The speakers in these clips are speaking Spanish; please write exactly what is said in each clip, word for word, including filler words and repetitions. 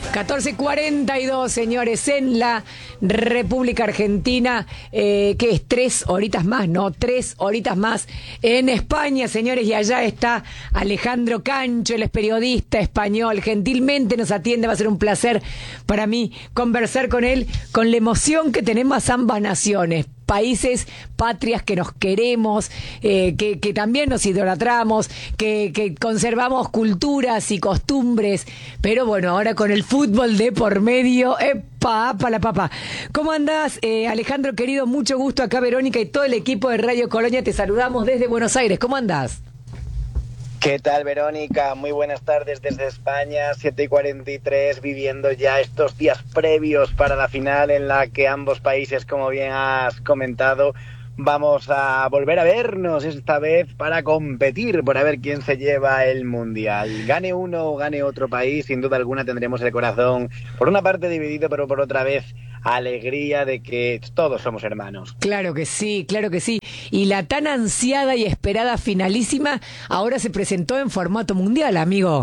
catorce cuarenta y dos, señores, en la República Argentina, eh, que es tres horitas más, no, tres horitas más en España, señores, y allá está Alejandro Cancho, él es periodista español, gentilmente nos atiende, va a ser un placer para mí conversar con él, con la emoción que tenemos ambas naciones. Países, patrias que nos queremos, eh, que, que también nos idolatramos, que, que conservamos culturas y costumbres, pero bueno, ahora con el fútbol de por medio, ¡epa, pa la papa! ¿Cómo andás, eh, Alejandro, querido? Mucho gusto acá, Verónica y todo el equipo de Radio Colonia, te saludamos desde Buenos Aires. ¿Cómo andás? ¿Qué tal, Verónica? Muy buenas tardes desde España, siete y cuarenta y tres, viviendo ya estos días previos para la final en la que ambos países, como bien has comentado, vamos a volver a vernos esta vez para competir por a ver quién se lleva el Mundial. Gane uno o gane otro país, sin duda alguna tendremos el corazón por una parte dividido, pero por otra vez alegría de que todos somos hermanos. Claro que sí, claro que sí. Y la tan ansiada y esperada finalísima ahora se presentó en formato mundial, amigo.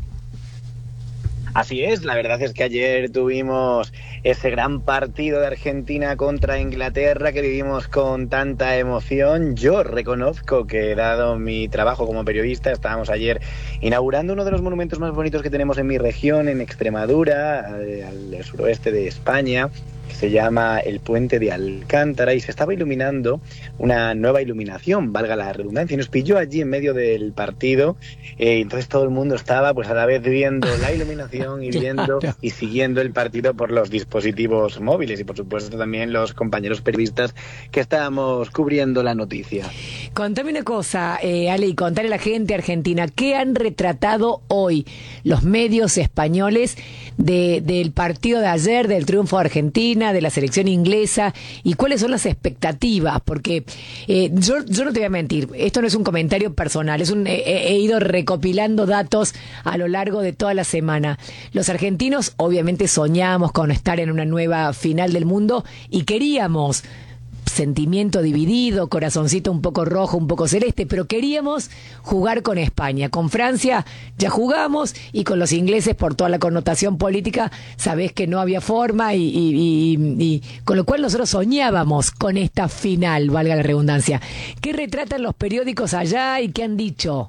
Así es, la verdad es que ayer tuvimos ese gran partido de Argentina contra Inglaterra que vivimos con tanta emoción. Yo reconozco que, dado mi trabajo como periodista, estábamos ayer inaugurando uno de los monumentos más bonitos que tenemos en mi región, en Extremadura, al suroeste de España, que se llama el Puente de Alcántara, y se estaba iluminando una nueva iluminación, valga la redundancia, y nos pilló allí en medio del partido, eh, entonces todo el mundo estaba pues a la vez viendo la iluminación y viendo claro. y siguiendo el partido por los dispositivos móviles y por supuesto también los compañeros periodistas que estábamos cubriendo la noticia. Contame una cosa, eh, Ale, y contale a la gente argentina, ¿qué han retratado hoy los medios españoles de, del partido de ayer, del triunfo de Argentina, de la selección inglesa, y cuáles son las expectativas? Porque eh, yo, yo no te voy a mentir, esto no es un comentario personal, es un, he, he ido recopilando datos a lo largo de toda la semana. Los argentinos obviamente soñamos con estar en una nueva final del mundo y queríamos sentimiento dividido, corazoncito un poco rojo, un poco celeste, pero queríamos jugar con España. Con Francia ya jugamos y con los ingleses, por toda la connotación política, sabés que no había forma y, y, y, y con lo cual nosotros soñábamos con esta final, valga la redundancia. ¿Qué retratan los periódicos allá y qué han dicho?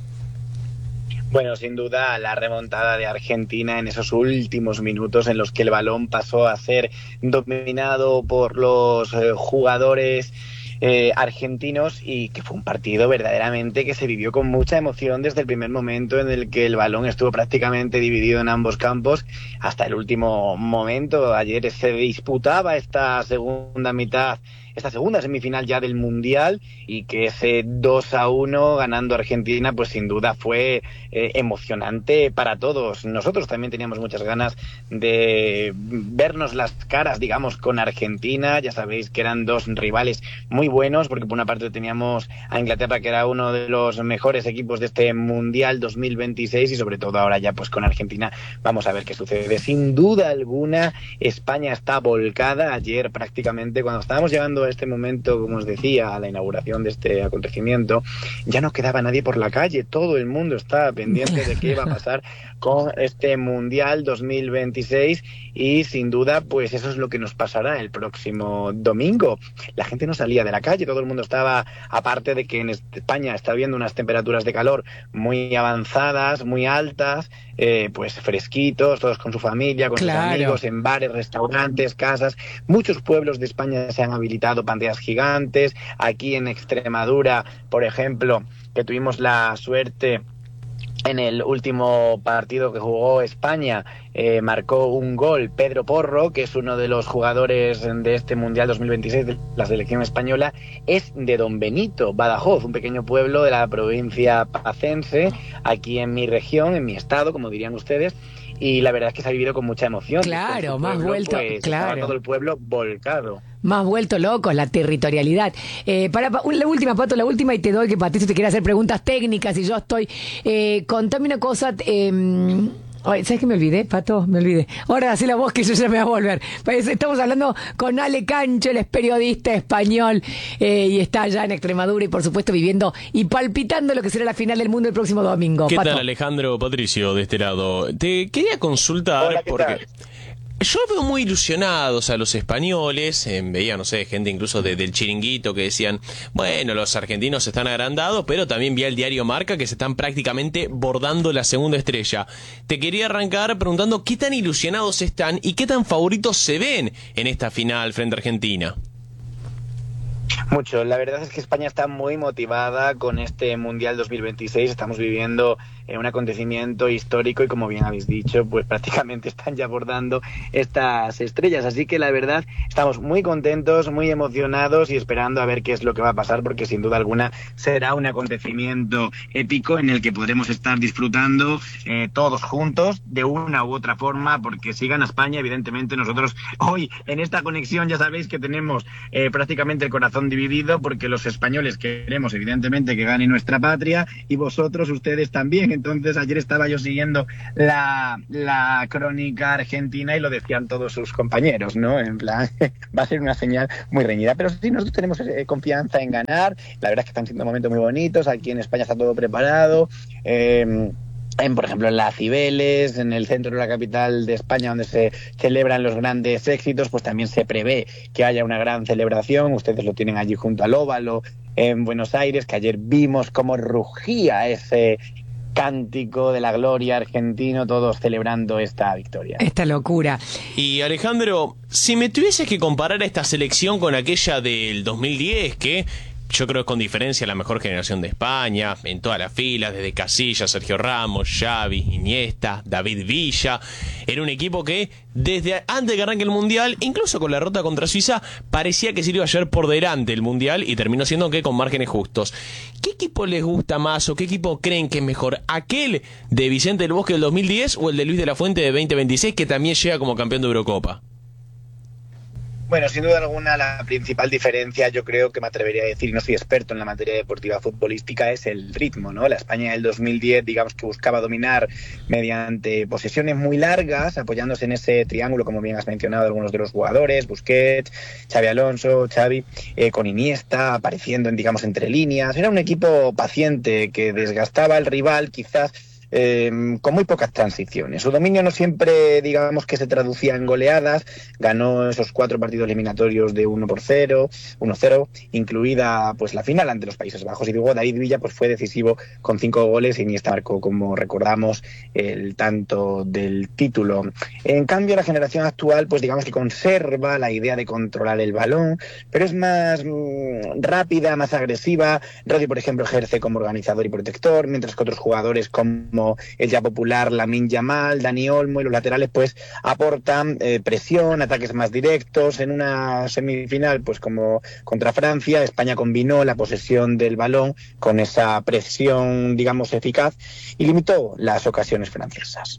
Bueno, sin duda la remontada de Argentina en esos últimos minutos en los que el balón pasó a ser dominado por los eh, jugadores eh, argentinos, y que fue un partido verdaderamente que se vivió con mucha emoción desde el primer momento en el que el balón estuvo prácticamente dividido en ambos campos hasta el último momento. Ayer se disputaba esta segunda mitad, esta segunda semifinal ya del Mundial, y que ese dos a uno ganando Argentina pues sin duda fue eh, emocionante para todos. Nosotros también teníamos muchas ganas de vernos las caras, digamos, con Argentina. Ya sabéis que eran dos rivales muy buenos, porque por una parte teníamos a Inglaterra, que era uno de los mejores equipos de este Mundial dos mil veintiséis, y sobre todo ahora ya pues con Argentina vamos a ver qué sucede. Sin duda alguna España está volcada. Ayer prácticamente cuando estábamos llegando a este momento, como os decía, a la inauguración de este acontecimiento, ya no quedaba nadie por la calle, todo el mundo estaba pendiente de qué iba a pasar con este Mundial dos mil veintiséis, y sin duda pues eso es lo que nos pasará el próximo domingo. La gente no salía de la calle, todo el mundo estaba, aparte de que en España está habiendo unas temperaturas de calor muy avanzadas, muy altas, eh, pues fresquitos, todos con su familia, con claro. sus amigos, en bares, restaurantes, casas. Muchos pueblos de España se han habilitado pantallas gigantes. Aquí en Extremadura, por ejemplo, que tuvimos la suerte en el último partido que jugó España, eh, marcó un gol Pedro Porro, que es uno de los jugadores de este Mundial dos mil veintiséis de la selección española. Es de Don Benito, Badajoz, un pequeño pueblo de la provincia pacense, aquí en mi región, en mi estado, como dirían ustedes. Y la verdad es que se ha vivido con mucha emoción. Claro, más pueblo, vuelto, pues, claro. Estaba todo el pueblo volcado. Más vuelto locos, la territorialidad. Eh, para, para la última, Pato, la última, y te doy que Patricio te quiere hacer preguntas técnicas y yo estoy. Eh, contame una cosa. Eh, Ay, ¿sabes qué me olvidé, Pato? Me olvidé. Ahora así la voz que yo ya me va a volver. Pues estamos hablando con Ale Cancho, él es periodista español eh, y está allá en Extremadura y por supuesto viviendo y palpitando lo que será la final del mundo el próximo domingo. ¿Qué Pato. tal, Alejandro? Patricio, de este lado. Te quería consultar. Hola, ¿qué porque... tal? Yo veo muy ilusionados a los españoles, eh, veía, no sé, gente incluso de, del Chiringuito que decían, bueno, los argentinos están agrandados, pero también vi el diario Marca que se están prácticamente bordando la segunda estrella. Te quería arrancar preguntando qué tan ilusionados están y qué tan favoritos se ven en esta final frente a Argentina. Mucho. La verdad es que España está muy motivada con este Mundial dos mil veintiséis. Estamos viviendo eh, un acontecimiento histórico y, como bien habéis dicho, pues prácticamente están ya abordando estas estrellas. Así que la verdad estamos muy contentos, muy emocionados y esperando a ver qué es lo que va a pasar, porque sin duda alguna será un acontecimiento épico en el que podremos estar disfrutando eh, todos juntos de una u otra forma, porque si gana España, evidentemente nosotros hoy en esta conexión ya sabéis que tenemos eh, prácticamente el corazón dividido, porque los españoles queremos evidentemente que gane nuestra patria y vosotros, ustedes también. Entonces ayer estaba yo siguiendo la, la crónica argentina y lo decían todos sus compañeros, ¿no? En plan, va a ser una señal muy reñida, pero sí, nosotros tenemos eh, confianza en ganar. La verdad es que están siendo momentos muy bonitos, aquí en España está todo preparado. eh, En, por ejemplo, en las Cibeles, en el centro de la capital de España, donde se celebran los grandes éxitos, pues también se prevé que haya una gran celebración. Ustedes lo tienen allí junto al Óvalo, en Buenos Aires, que ayer vimos cómo rugía ese cántico de la gloria argentino, todos celebrando esta victoria. Esta locura. Y Alejandro, si me tuvieses que comparar a esta selección con aquella del dos mil diez, que yo creo que es con diferencia la mejor generación de España, en todas las filas, desde Casillas, Sergio Ramos, Xavi, Iniesta, David Villa. Era un equipo que desde antes de que arranque el Mundial, incluso con la derrota contra Suiza, parecía que se iba a llevar por delante el Mundial y terminó siendo que con márgenes justos. ¿Qué equipo les gusta más o qué equipo creen que es mejor? ¿Aquel de Vicente del Bosque del dos mil diez o el de Luis de la Fuente de veinte veintiséis, que también llega como campeón de Eurocopa? Bueno, sin duda alguna la principal diferencia, yo creo que me atrevería a decir, y no soy experto en la materia deportiva futbolística, es el ritmo, ¿no? La España del dos mil diez, digamos que buscaba dominar mediante posesiones muy largas, apoyándose en ese triángulo, como bien has mencionado, algunos de los jugadores, Busquets, Xavi Alonso, Xavi, eh, con Iniesta, apareciendo en, digamos, entre líneas. Era un equipo paciente que desgastaba al rival, quizás Eh, con muy pocas transiciones. Su dominio no siempre, digamos, que se traducía en goleadas. Ganó esos cuatro partidos eliminatorios de uno por cero, uno cero, incluida pues la final ante los Países Bajos. Y luego David Villa pues fue decisivo con cinco goles y Iniesta marcó, como recordamos, el tanto del título. En cambio, la generación actual, pues digamos que conserva la idea de controlar el balón, pero es más mmm, rápida, más agresiva. Rodri, por ejemplo, ejerce como organizador y protector, mientras que otros jugadores como el ya popular Lamine Yamal, Dani Olmo y los laterales pues aportan eh, presión, ataques más directos. En una semifinal pues como contra Francia, España combinó la posesión del balón con esa presión, digamos, eficaz y limitó las ocasiones francesas.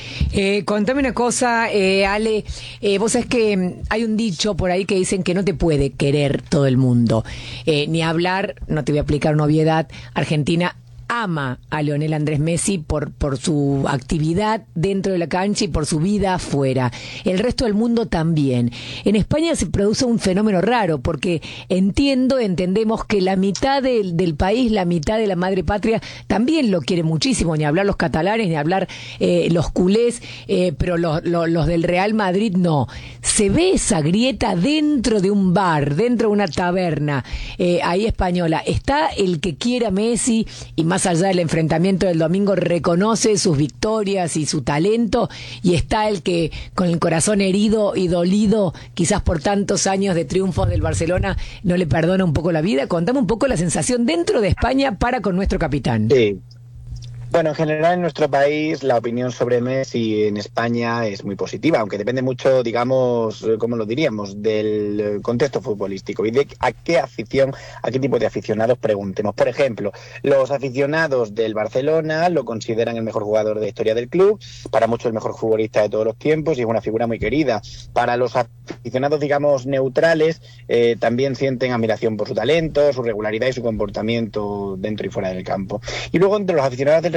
Eh, contame una cosa, eh, Ale, eh, vos sabés que hay un dicho por ahí que dicen que no te puede querer todo el mundo, eh, ni hablar, no te voy a aplicar una obviedad, Argentina ama a Lionel Andrés Messi por, por su actividad dentro de la cancha y por su vida afuera. El resto del mundo también. En España se produce un fenómeno raro, porque entiendo, entendemos que la mitad del, del país, la mitad de la madre patria, también lo quiere muchísimo, ni hablar los catalanes, ni hablar eh, los culés, eh, pero los, los, los del Real Madrid no. Se ve esa grieta dentro de un bar, dentro de una taberna, eh, ahí española. Está el que quiere a Messi y más allá del enfrentamiento del domingo reconoce sus victorias y su talento, y está el que con el corazón herido y dolido quizás por tantos años de triunfos del Barcelona no le perdona un poco la vida. Contame un poco la sensación dentro de España para con nuestro capitán. Sí. Bueno, en general en nuestro país la opinión sobre Messi en España es muy positiva, aunque depende mucho, digamos, ¿cómo lo diríamos?, del contexto futbolístico y de a qué afición, a qué tipo de aficionados preguntemos. Por ejemplo, los aficionados del Barcelona lo consideran el mejor jugador de la historia del club, para muchos el mejor futbolista de todos los tiempos y es una figura muy querida. Para los aficionados, digamos, neutrales, eh, también sienten admiración por su talento, su regularidad y su comportamiento dentro y fuera del campo. Y luego entre los aficionados del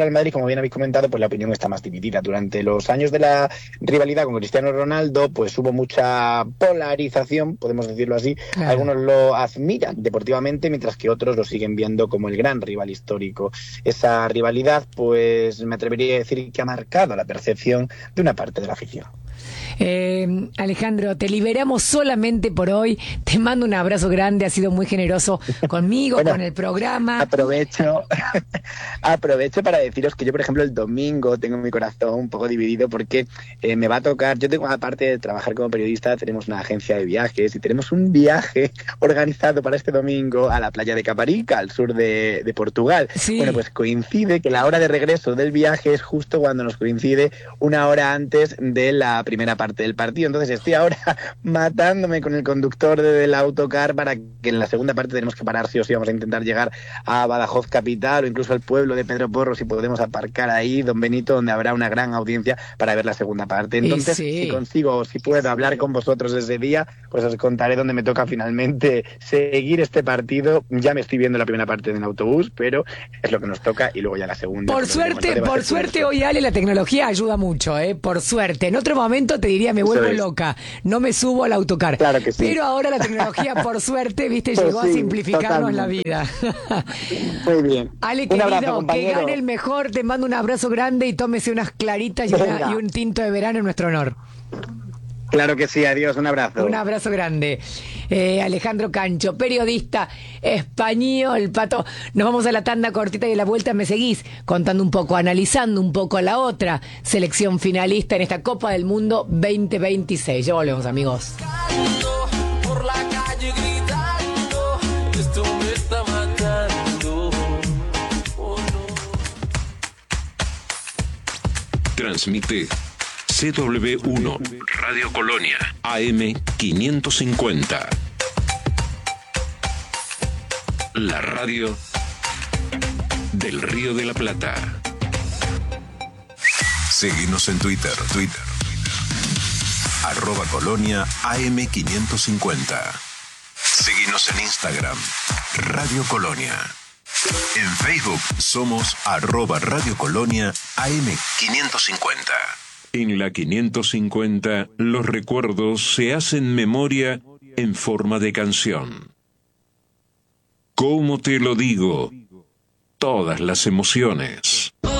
Real Madrid, como bien habéis comentado, pues la opinión está más dividida. Durante los años de la rivalidad con Cristiano Ronaldo, pues hubo mucha polarización, podemos decirlo así. Claro. Algunos lo admiran deportivamente, mientras que otros lo siguen viendo como el gran rival histórico. Esa rivalidad, pues me atrevería a decir que ha marcado la percepción de una parte de la afición. Eh, Alejandro, te liberamos solamente por hoy. Te mando un abrazo grande, has sido muy generoso conmigo, bueno, con el programa. Aprovecho, aprovecho para deciros que yo, por ejemplo, el domingo tengo mi corazón un poco dividido porque eh, me va a tocar, yo tengo, aparte de trabajar como periodista, tenemos una agencia de viajes y tenemos un viaje organizado para este domingo a la playa de Caparica, al sur de, de Portugal. Sí. Bueno, pues coincide que la hora de regreso del viaje es justo cuando nos coincide una hora antes de la primera parte del partido. Entonces estoy ahora matándome con el conductor del autocar para que en la segunda parte tenemos que parar sí o sí. Vamos a intentar llegar a Badajoz capital o incluso al pueblo de Pedro Porro, si podemos aparcar ahí, Don Benito, donde habrá una gran audiencia para ver la segunda parte. Entonces, sí. si consigo o si puedo hablar con vosotros ese día, pues os contaré dónde me toca finalmente seguir este partido. Ya me estoy viendo la primera parte en el autobús, pero es lo que nos toca y luego ya la segunda. Por suerte, por suerte hoy, Ale, la tecnología ayuda mucho, ¿eh? Por suerte. En otro momento te diría, me vuelvo loca, no me subo al autocar. Claro que sí. Pero ahora la tecnología, por suerte, viste, pues llegó sí, a simplificarnos totalmente. La vida. Muy bien. Ale, querido, un abrazo, que gane el mejor, te mando un abrazo grande y tómese unas claritas y, una, y un tinto de verano en nuestro honor. Claro que sí, adiós, un abrazo. Un abrazo grande. Eh, Alejandro Cancho, periodista español, Pato. Nos vamos a la tanda cortita y a la vuelta me seguís contando un poco, analizando un poco a la otra selección finalista en esta Copa del Mundo veinte veintiséis. Ya volvemos, amigos. Por la calle gritando, esto me está matando. Oh, no. Transmite C W uno, Radio Colonia, A M quinientos cincuenta. La radio del Río de la Plata. Seguinos en Twitter, Twitter, arroba Colonia A M quinientos cincuenta. Seguinos en Instagram, Radio Colonia. En Facebook somos arroba Radio Colonia A M quinientos cincuenta. En la quinientos cincuenta, los recuerdos se hacen memoria en forma de canción. ¿Cómo te lo digo? Todas las emociones.